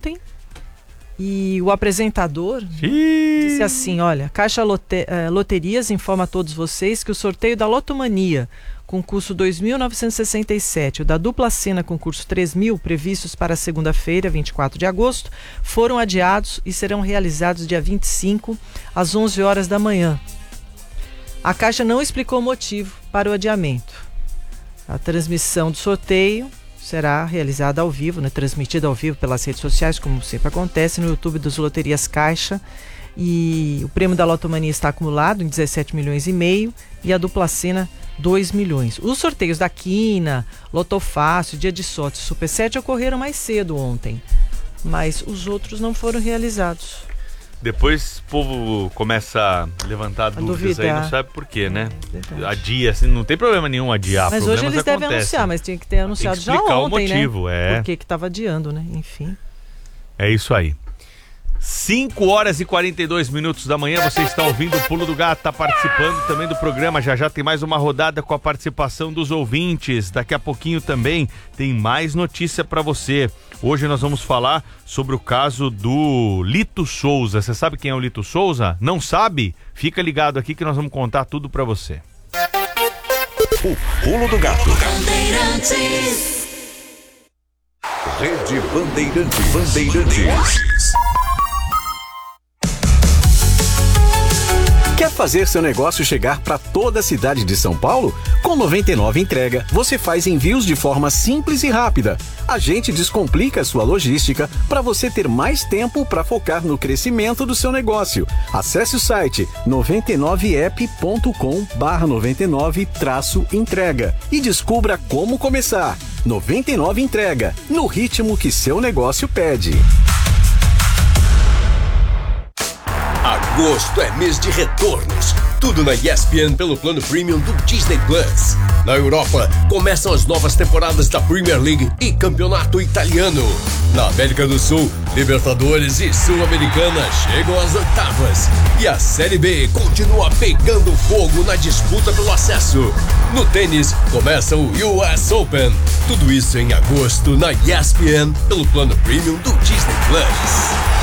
ontem e o apresentador disse assim, olha, Caixa Loterias informa a todos vocês que o sorteio da Lotomania, concurso 2.967, o da Dupla Sena, concurso 3.000, previstos para segunda-feira, 24 de agosto, foram adiados e serão realizados dia 25, às 11 horas da manhã. A Caixa não explicou o motivo para o adiamento. A transmissão do sorteio será realizada ao vivo, transmitida ao vivo pelas redes sociais, como sempre acontece, no YouTube das Loterias Caixa. E o prêmio da Lotomania está acumulado em 17 milhões e meio e a Dupla Sena 2 milhões. Os sorteios da Quina, Lotofácil, Dia de Sorte e Super 7 ocorreram mais cedo ontem, mas os outros não foram realizados. Depois o povo começa a levantar dúvidas aí, não sabe por quê, né? Adia, assim, não tem problema nenhum adiar. Mas hoje eles devem anunciar, mas tinha que ter anunciado já ontem, o motivo, né? Por que estava adiando, né? Enfim. É isso aí. 5 horas e 42 minutos da manhã, você está ouvindo o Pulo do Gato, está participando também do programa. Já tem mais uma rodada com a participação dos ouvintes. Daqui a pouquinho também tem mais notícia para você. Hoje nós vamos falar sobre o caso do Lito Souza. Você sabe quem é o Lito Souza? Não sabe? Fica ligado aqui que nós vamos contar tudo para você. O Pulo do Gato. Rede Bandeirantes. Quer fazer seu negócio chegar para toda a cidade de São Paulo? Com 99 Entrega, você faz envios de forma simples e rápida. A gente descomplica a sua logística para você ter mais tempo para focar no crescimento do seu negócio. Acesse o site 99app.com/99-entrega e descubra como começar. 99 Entrega, no ritmo que seu negócio pede. Agosto é mês de retornos. Tudo na ESPN pelo plano premium do Disney Plus. Na Europa, começam as novas temporadas da Premier League e Campeonato Italiano. Na América do Sul, Libertadores e Sul-Americana chegam às oitavas. E a Série B continua pegando fogo na disputa pelo acesso. No tênis, começa o US Open. Tudo isso em agosto na ESPN pelo plano premium do Disney Plus.